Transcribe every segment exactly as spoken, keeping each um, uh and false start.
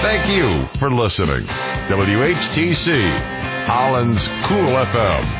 Thank you for listening. W H T C, Holland's Cool F M.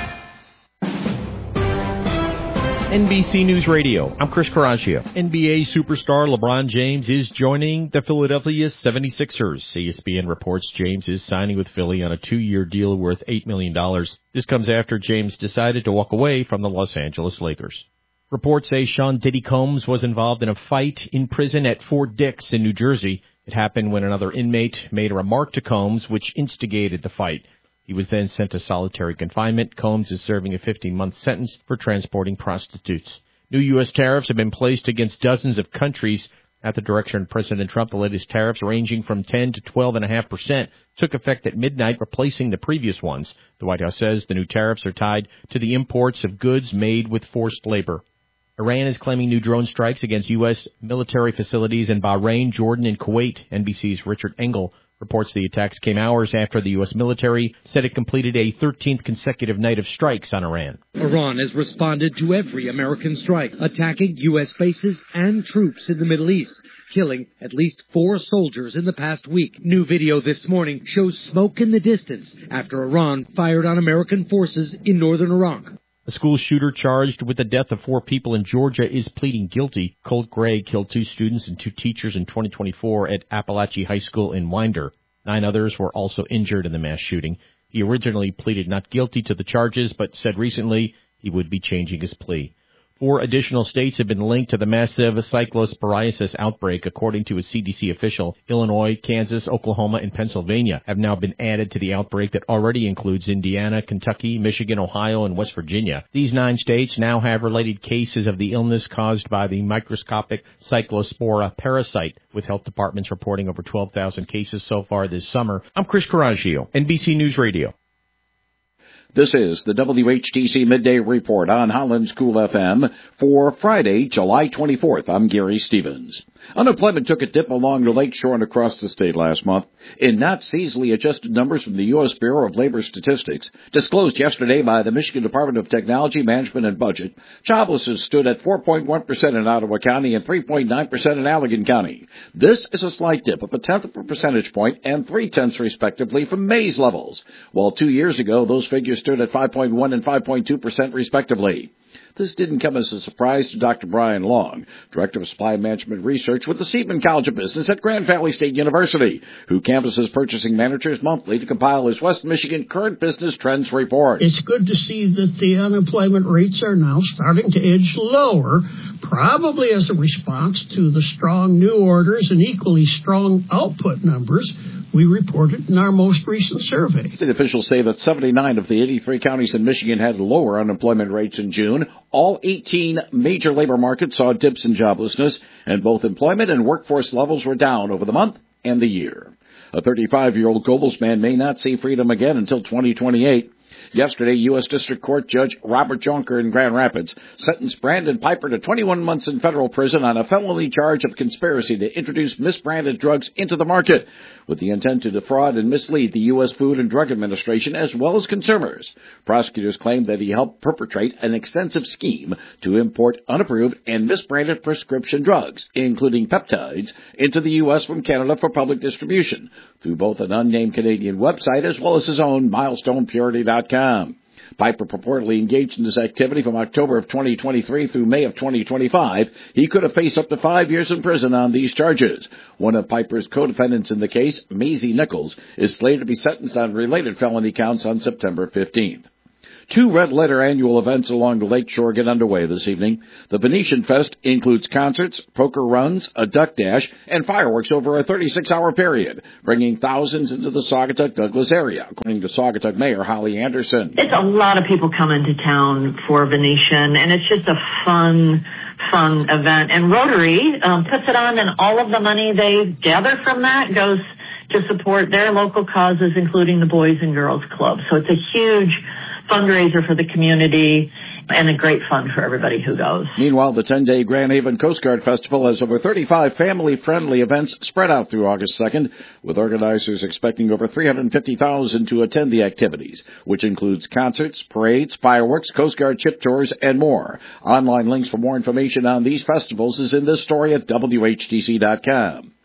N B C News Radio, I'm Chris Caraccio. N B A superstar LeBron James is joining the Philadelphia seventy-sixers. C S B N reports James is signing with Philly on a two-year deal worth eight million dollars. This comes after James decided to walk away from the Los Angeles Lakers. Reports say Sean Diddy Combs was involved in a fight in prison at Fort Dix in New Jersey. It happened when another inmate made a remark to Combs, which instigated the fight. He was then sent to solitary confinement. Combs is serving a fifteen-month sentence for transporting prostitutes. New U S tariffs have been placed against dozens of countries. At the direction of President Trump, the latest tariffs, ranging from ten to twelve point five percent, took effect at midnight, replacing the previous ones. The White House says the new tariffs are tied to the imports of goods made with forced labor. Iran is claiming new drone strikes against U S military facilities in Bahrain, Jordan, and Kuwait. N B C's Richard Engel reports the attacks came hours after the U S military said it completed a thirteenth consecutive night of strikes on Iran. Iran has responded to every American strike, attacking U S bases and troops in the Middle East, killing at least four soldiers in the past week. New video this morning shows smoke in the distance after Iran fired on American forces in northern Iraq. A school shooter charged with the death of four people in Georgia is pleading guilty. Colt Gray killed two students and two teachers in twenty twenty-four at Appalachia High School in Winder. Nine others were also injured in the mass shooting. He originally pleaded not guilty to the charges, but said recently he would be changing his plea. Four additional states have been linked to the massive cyclosporiasis outbreak, according to a C D C official. Illinois, Kansas, Oklahoma, and Pennsylvania have now been added to the outbreak that already includes Indiana, Kentucky, Michigan, Ohio, and West Virginia. These nine states now have related cases of the illness caused by the microscopic cyclospora parasite, with health departments reporting over twelve thousand cases so far this summer. I'm Chris Caraccio, N B C News Radio. This is the W H T C Midday Report on Holland's Cool F M for Friday, July twenty-fourth. I'm Gary Stevens. Unemployment took a dip along the lakeshore and across the state last month. In not seasonally adjusted numbers from the U S Bureau of Labor Statistics, disclosed yesterday by the Michigan Department of Technology, Management, and Budget, joblessness stood at four point one percent in Ottawa County and three point nine percent in Allegan County. This is a slight dip of a tenth of a percentage point and three-tenths, respectively, from May's levels, while two years ago those figures stood at five point one and five point two percent, respectively. This didn't come as a surprise to Doctor Brian Long, Director of Supply Management Research with the Seidman College of Business at Grand Valley State University, who canvasses purchasing managers monthly to compile his West Michigan Current Business Trends Report. It's good to see that the unemployment rates are now starting to edge lower, probably as a response to the strong new orders and equally strong output numbers we reported in our most recent survey. State officials say that seventy-nine of the eighty-three counties in Michigan had lower unemployment rates in June. All eighteen major labor markets saw dips in joblessness, and both employment and workforce levels were down over the month and the year. A thirty-five-year-old Gobles man may not see freedom again until twenty twenty-eight. Yesterday, U S District Court Judge Robert Jonker in Grand Rapids sentenced Brandon Piper to twenty-one months in federal prison on a felony charge of conspiracy to introduce misbranded drugs into the market with the intent to defraud and mislead the U S Food and Drug Administration as well as consumers. Prosecutors claim that he helped perpetrate an extensive scheme to import unapproved and misbranded prescription drugs, including peptides, into the U S from Canada for public distribution through both an unnamed Canadian website as well as his own milestone purity dot com. Piper purportedly engaged in this activity from October of twenty twenty-three through May of twenty twenty-five. He could have faced up to five years in prison on these charges. One of Piper's co-defendants in the case, Maisie Nichols, is slated to be sentenced on related felony counts on September fifteenth. Two Red Letter annual events along the lakeshore get underway this evening. The Venetian Fest includes concerts, poker runs, a duck dash, and fireworks over a thirty-six hour period, bringing thousands into the Saugatuck-Douglas area, according to Saugatuck Mayor Holly Anderson. It's a lot of people come into town for Venetian, and it's just a fun, fun event. And Rotary um, puts it on, and all of the money they gather from that goes to support their local causes, including the Boys and Girls Club. So it's a huge fundraiser for the community and a great fun for everybody who goes. Meanwhile, the ten-day Grand Haven Coast Guard Festival has over thirty-five family-friendly events spread out through August second, with organizers expecting over three hundred fifty thousand to attend the activities, which includes concerts, parades, fireworks, Coast Guard ship tours, and more. Online links for more information on these festivals is in this story at W H T C dot com.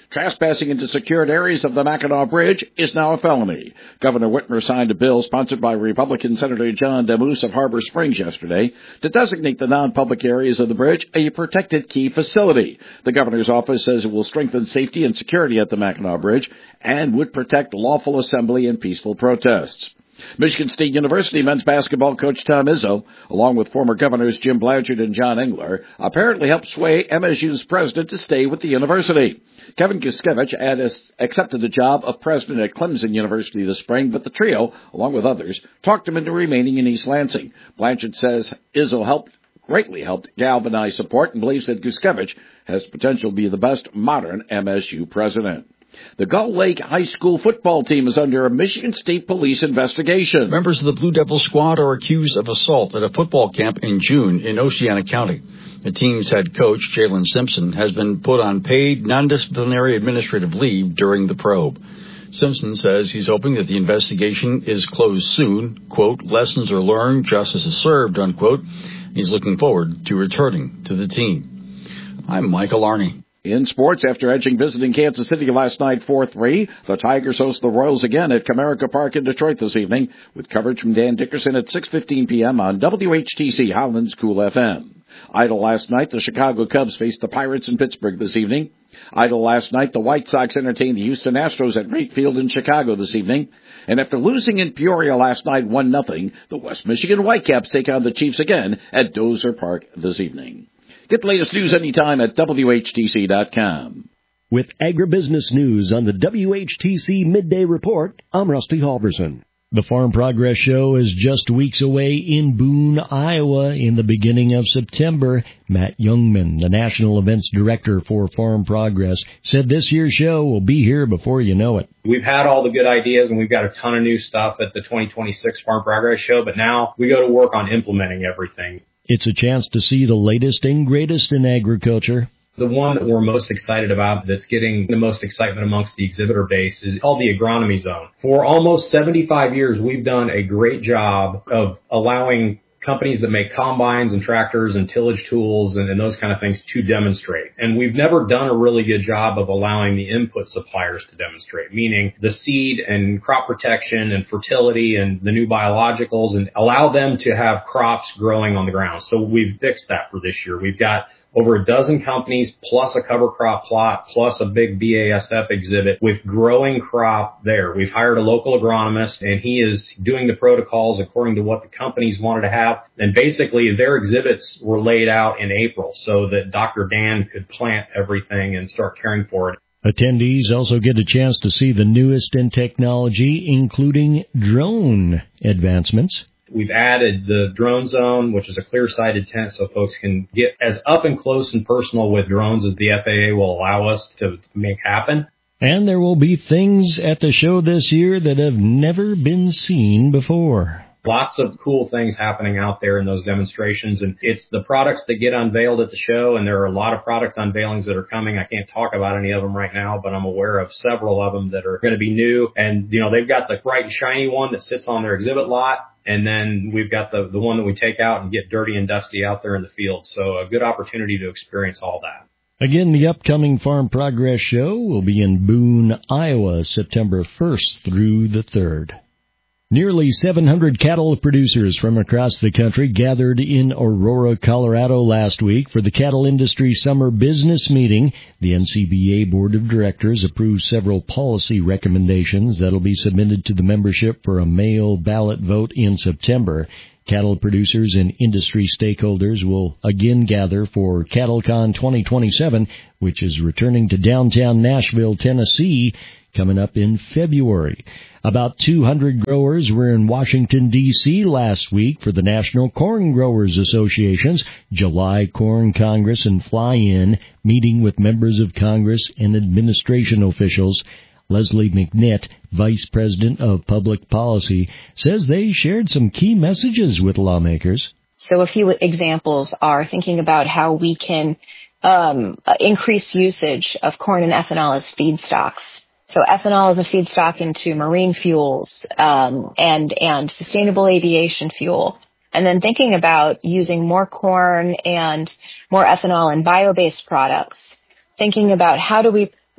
Trespassing into secured areas of the Mackinac Bridge is now a felony. Governor Whitmer signed a bill sponsored by Republican Senator John Damoose of Harbor Springs yesterday to designate the non-public areas of the bridge a protected key facility. The governor's office says it will strengthen safety and security at the Mackinac Bridge and would protect lawful assembly and peaceful protests. Michigan State University men's basketball coach Tom Izzo, along with former governors Jim Blanchard and John Engler, apparently helped sway M S U's president to stay with the university. Kevin Guskevich accepted the job of president at Clemson University this spring, but the trio, along with others, talked him into remaining in East Lansing. Blanchard says Izzo helped, greatly helped galvanize support and believes that Guskevich has potential to be the best modern M S U president. The Gull Lake High School football team is under a Michigan State Police investigation. Members of the Blue Devil squad are accused of assault at a football camp in June in Oceana County. The team's head coach, Jalen Simpson, has been put on paid non-disciplinary administrative leave during the probe. Simpson says he's hoping that the investigation is closed soon. Quote, lessons are learned, justice is served, unquote. He's looking forward to returning to the team. I'm Michael Arney. In sports, after edging visiting Kansas City last night four three, the Tigers host the Royals again at Comerica Park in Detroit this evening, with coverage from Dan Dickerson at six fifteen p.m. on W H T C Holland's Cool F M. Idle last night, the Chicago Cubs faced the Pirates in Pittsburgh this evening. Idle last night, the White Sox entertained the Houston Astros at Wright Field in Chicago this evening. And after losing in Peoria last night one nothing, the West Michigan Whitecaps take on the Chiefs again at Dozer Park this evening. Get the latest news anytime at W H T C dot com. With agribusiness news on the W H T C Midday Report, I'm Rusty Halverson. The Farm Progress Show is just weeks away in Boone, Iowa in the beginning of September. Matt Youngman, the National Events Director for Farm Progress, said this year's show will be here before you know it. We've had all the good ideas and we've got a ton of new stuff at the twenty twenty-six Farm Progress Show, but now we go to work on implementing everything. It's a chance to see the latest and greatest in agriculture. The one that we're most excited about that's getting the most excitement amongst the exhibitor base is called the Agronomy Zone. For almost seventy-five years, we've done a great job of allowing companies that make combines and tractors and tillage tools and, and those kind of things to demonstrate. And we've never done a really good job of allowing the input suppliers to demonstrate, meaning the seed and crop protection and fertility and the new biologicals, and allow them to have crops growing on the ground. So we've fixed that for this year. We've got over a dozen companies, plus a cover crop plot, plus a big B A S F exhibit with growing crop there. We've hired a local agronomist, and he is doing the protocols according to what the companies wanted to have. And basically, their exhibits were laid out in April so that Doctor Dan could plant everything and start caring for it. Attendees also get a chance to see the newest in technology, including drone advancements. We've added the drone zone, which is a clear-sighted tent so folks can get as up and close and personal with drones as the F A A will allow us to make happen. And there will be things at the show this year that have never been seen before. Lots of cool things happening out there in those demonstrations, and it's the products that get unveiled at the show, and there are a lot of product unveilings that are coming. I can't talk about any of them right now, but I'm aware of several of them that are going to be new. And, you know, they've got the bright and shiny one that sits on their exhibit lot, and then we've got the, the one that we take out and get dirty and dusty out there in the field. So a good opportunity to experience all that. Again, the upcoming Farm Progress Show will be in Boone, Iowa, September first through the third. Nearly seven hundred cattle producers from across the country gathered in Aurora, Colorado last week for the Cattle Industry Summer Business Meeting. The N C B A Board of Directors approved several policy recommendations that will be submitted to the membership for a mail ballot vote in September. Cattle producers and industry stakeholders will again gather for CattleCon twenty twenty-seven, which is returning to downtown Nashville, Tennessee, coming up in February. About two hundred growers were in Washington, D C last week for the National Corn Growers Association's July Corn Congress and Fly-In, meeting with members of Congress and administration officials. Leslie McNitt, Vice President of Public Policy, says they shared some key messages with lawmakers. So a few examples are thinking about how we can um, increase usage of corn and ethanol as feedstocks. So ethanol is a feedstock into marine fuels um, and and sustainable aviation fuel. And then thinking about using more corn and more ethanol in bio-based products, thinking about how do we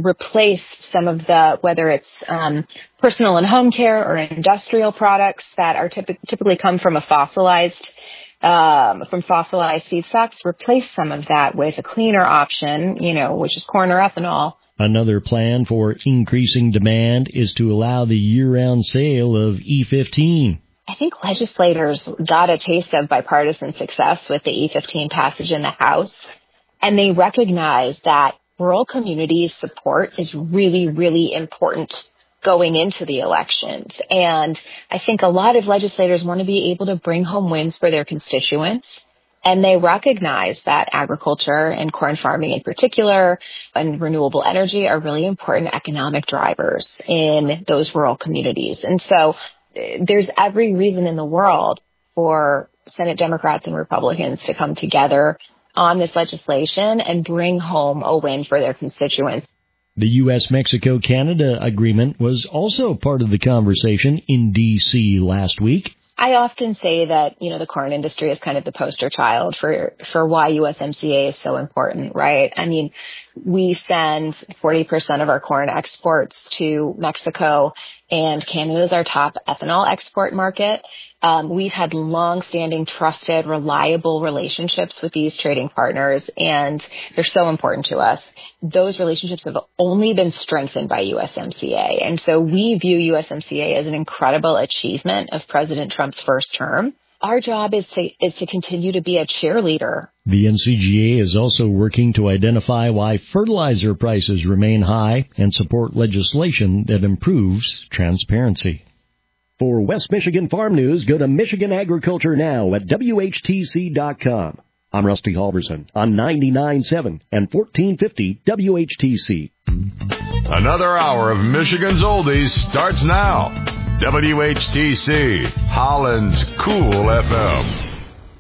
replace some of the, whether it's um, personal and home care or industrial products that are typ- typically come from a fossilized, um, from fossilized feedstocks, replace some of that with a cleaner option, you know, which is corn or ethanol. Another plan for increasing demand is to allow the year-round sale of E fifteen. I think legislators got a taste of bipartisan success with the E fifteen passage in the House, and they recognize that rural communities' support is really, really important going into the elections. And I think a lot of legislators want to be able to bring home wins for their constituents. And they recognize that agriculture and corn farming in particular and renewable energy are really important economic drivers in those rural communities. And so there's every reason in the world for Senate Democrats and Republicans to come together on this legislation and bring home a win for their constituents. The U S Mexico Canada agreement was also part of the conversation in D C last week. I often say that, you know, the corn industry is kind of the poster child for, for why U S M C A is so important, right? I mean, we send forty percent of our corn exports to Mexico, and Canada is our top ethanol export market. Um, we've had long-standing, trusted, reliable relationships with these trading partners, and they're so important to us. Those relationships have only been strengthened by U S M C A, and so we view U S M C A as an incredible achievement of President Trump's first term. Our job is to is to continue to be a cheerleader. The N C G A is also working to identify why fertilizer prices remain high and support legislation that improves transparency. For West Michigan Farm News, go to Michigan Agriculture Now at W H T C dot com. I'm Rusty Halverson on ninety-nine point seven and fourteen fifty W H T C. Another hour of Michigan's Oldies starts now. W H T C, Holland's Cool F M.